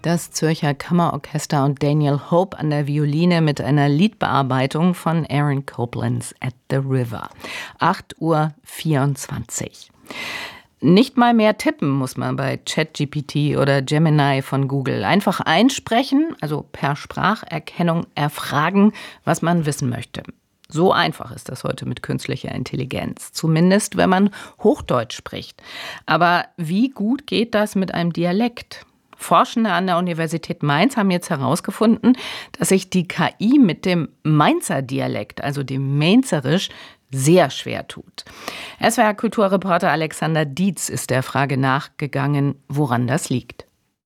Das Zürcher Kammerorchester und Daniel Hope an der Violine mit einer Liedbearbeitung von Aaron Copland's At the River. 8:24 Uhr. Nicht mal mehr tippen muss man bei ChatGPT oder Gemini von Google. Einfach einsprechen, also per Spracherkennung erfragen, was man wissen möchte. So einfach ist das heute mit künstlicher Intelligenz. Zumindest, wenn man Hochdeutsch spricht. Aber wie gut geht das mit einem Dialekt? Forschende an der Universität Mainz haben jetzt herausgefunden, dass sich die KI mit dem Mainzer Dialekt, also dem Mainzerisch, sehr schwer tut. SWR-Kulturreporter Alexander Dietz ist der Frage nachgegangen, woran das liegt.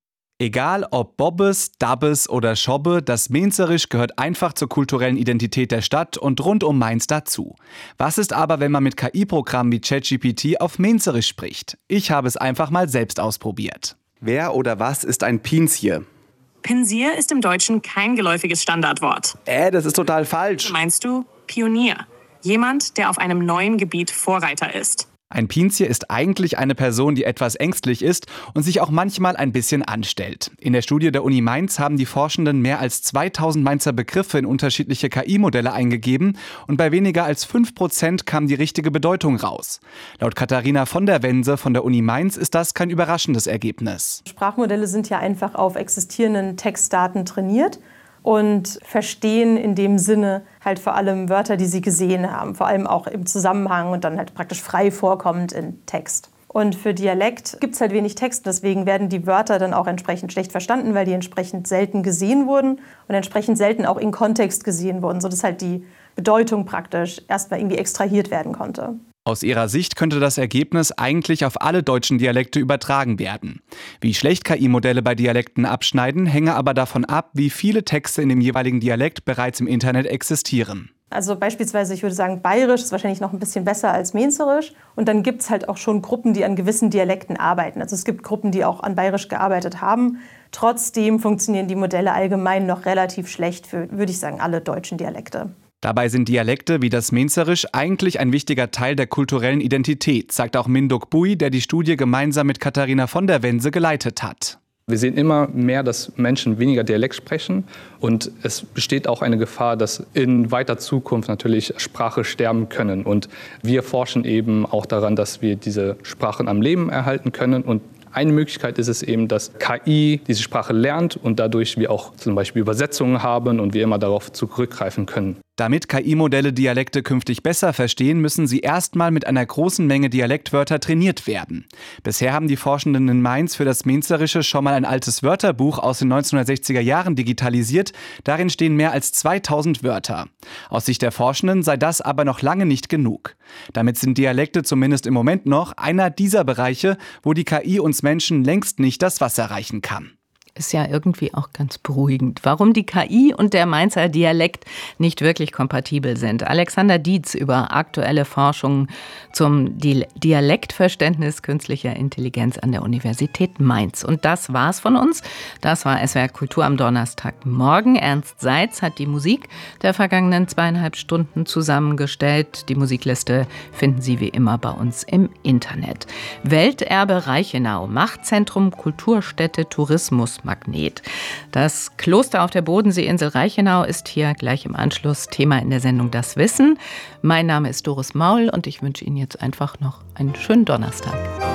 Egal ob Bobbes, Dabbes oder Schobbe, das Mainzerisch gehört einfach zur kulturellen Identität der Stadt und rund um Mainz dazu. Was ist aber, wenn man mit KI-Programmen wie ChatGPT auf Mainzerisch spricht? Ich habe es einfach mal selbst ausprobiert. Wer oder was ist ein Pinsje? Pinsir ist im Deutschen kein geläufiges Standardwort. Das ist total falsch. Meinst du Pionier? Jemand, der auf einem neuen Gebiet Vorreiter ist. Ein Pinsje ist eigentlich eine Person, die etwas ängstlich ist und sich auch manchmal ein bisschen anstellt. In der Studie der Uni Mainz haben die Forschenden mehr als 2000 Mainzer Begriffe in unterschiedliche KI-Modelle eingegeben und bei weniger als 5% kam die richtige Bedeutung raus. Laut Katharina von der Wense von der Uni Mainz ist das kein überraschendes Ergebnis. Sprachmodelle sind ja einfach auf existierenden Textdaten trainiert und verstehen in dem Sinne halt vor allem Wörter, die sie gesehen haben, vor allem auch im Zusammenhang und dann halt praktisch frei vorkommend in Text. Und für Dialekt gibt es halt wenig Text, deswegen werden die Wörter dann auch entsprechend schlecht verstanden, weil die entsprechend selten gesehen wurden und entsprechend selten auch in Kontext gesehen wurden, sodass halt die Bedeutung praktisch erstmal irgendwie extrahiert werden konnte. Aus ihrer Sicht könnte das Ergebnis eigentlich auf alle deutschen Dialekte übertragen werden. Wie schlecht KI-Modelle bei Dialekten abschneiden, hänge aber davon ab, wie viele Texte in dem jeweiligen Dialekt bereits im Internet existieren. Also beispielsweise, ich würde sagen, Bayerisch ist wahrscheinlich noch ein bisschen besser als Mainzerisch. Und dann gibt es halt auch schon Gruppen, die an gewissen Dialekten arbeiten. Also es gibt Gruppen, die auch an Bayerisch gearbeitet haben. Trotzdem funktionieren die Modelle allgemein noch relativ schlecht für, würde ich sagen, alle deutschen Dialekte. Dabei sind Dialekte wie das Mainzerisch eigentlich ein wichtiger Teil der kulturellen Identität, sagt auch Minduk Bui, der die Studie gemeinsam mit Katharina von der Wense geleitet hat. Wir sehen immer mehr, dass Menschen weniger Dialekt sprechen und es besteht auch eine Gefahr, dass in weiter Zukunft natürlich Sprache sterben können. Und wir forschen eben auch daran, dass wir diese Sprachen am Leben erhalten können. Und eine Möglichkeit ist es eben, dass KI diese Sprache lernt und dadurch wir auch zum Beispiel Übersetzungen haben und wir immer darauf zurückgreifen können. Damit KI-Modelle Dialekte künftig besser verstehen, müssen sie erstmal mit einer großen Menge Dialektwörter trainiert werden. Bisher haben die Forschenden in Mainz für das Mainzerische schon mal ein altes Wörterbuch aus den 1960er Jahren digitalisiert. Darin stehen mehr als 2000 Wörter. Aus Sicht der Forschenden sei das aber noch lange nicht genug. Damit sind Dialekte zumindest im Moment noch einer dieser Bereiche, wo die KI uns Menschen längst nicht das Wasser reichen kann. Ist ja irgendwie auch ganz beruhigend, warum die KI und der Mainzer Dialekt nicht wirklich kompatibel sind. Alexander Dietz über aktuelle Forschungen zum Dialektverständnis künstlicher Intelligenz an der Universität Mainz. Und das war's von uns. Das war SWR Kultur am Donnerstagmorgen. Ernst Seitz hat die Musik der vergangenen 2,5 Stunden zusammengestellt. Die Musikliste finden Sie wie immer bei uns im Internet. Welterbe Reichenau, Machtzentrum, Kulturstätte, Tourismus, Magnet. Das Kloster auf der Bodenseeinsel Reichenau ist hier gleich im Anschluss Thema in der Sendung Das Wissen. Mein Name ist Doris Maul und ich wünsche Ihnen jetzt einfach noch einen schönen Donnerstag.